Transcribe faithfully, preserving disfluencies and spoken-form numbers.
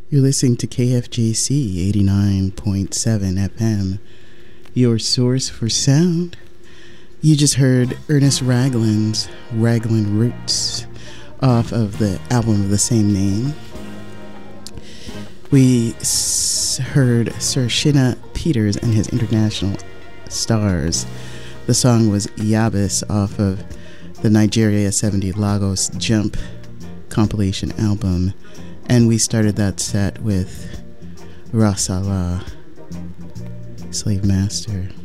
You're listening to K F J C eighty-nine point seven F M, your source for sound. You just heard Ernest Ragland's Raglan Roots off of the album of the same name. We s- heard Sir Shina Peters and his International Stars. The song was Yabis off of the Nigeria seventy Lagos Jump compilation album. And we started that set with Rasala, Slave Master.